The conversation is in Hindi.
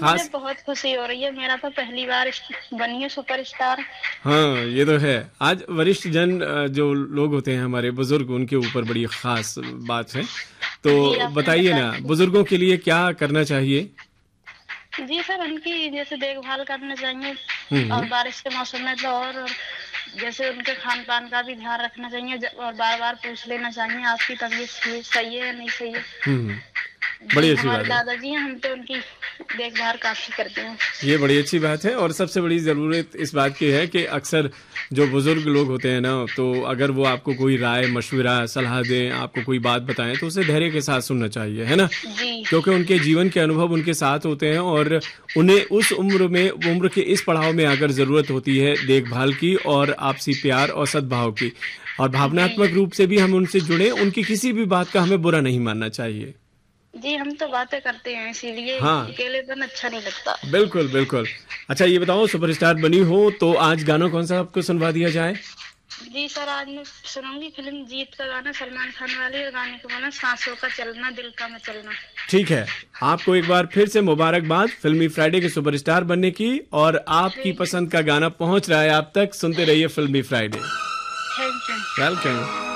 खास। बहुत खुशी हो रही है, मेरा तो पहली बार बनी है सुपरस्टार। हाँ ये तो है। आज वरिष्ठ जन जो लोग होते हैं हमारे बुजुर्ग, उनके ऊपर बड़ी खास बात है। तो जी आपने बताइए ना, बताया। बुजुर्गों के लिए क्या करना चाहिए? जी सर, उनकी जैसे देखभाल करना चाहिए, और हम्म। बारिश के मौसम में तो और जैसे उनके खान पान का भी ध्यान रखना चाहिए, और बार बार पूछ लेना चाहिए आपकी तबीयत सही है या नहीं सही है। हम्म। बड़ी जी अच्छी हमारे बात है। दादाजी हैं, हम तो उनकी देखभाल काफी करते हैं। ये बड़ी अच्छी बात है, और सबसे बड़ी ज़रूरत इस बात की है कि अक्सर जो बुज़ुर्ग लोग होते हैं ना, तो अगर वो आपको कोई राय मशवरा सलाह दें, आपको कोई बात बताएं, तो उसे धैर्य के साथ सुनना चाहिए, है ना? जी क्योंकि उनके जीवन के अनुभव उनके साथ होते हैं, और उन्हें उस उम्र के इस पड़ाव में आकर ज़रूरत होती है देखभाल की, और आपसी प्यार और सद्भाव की। और जी भावनात्मक रूप से भी हम उनसे जुड़े, उनकी किसी भी बात का हमें बुरा नहीं मानना चाहिए। जी, हम तो बातें करते हैं, इसीलिए हाँ अकेलेपन अच्छा नहीं लगता। बिल्कुल बिल्कुल। अच्छा ये बताओ, सुपरस्टार बनी हो तो आज गाना कौन सा आपको सुनवा दिया जाए? जी सर, आज मैं सुनाऊंगी फिल्म जीत का गाना, सलमान खान वाले गाने को गाना, सांसों का चलना दिल का मचलना। ठीक है। आपको एक बार फिर से मुबारकबाद फिल्मी फ्राइडे के सुपरस्टार बनने की, और आपकी थैंक पसंद का गाना पहुंच रहा है आप तक। सुनते रहिए फिल्मी फ्राइडे। यू। वेलकम।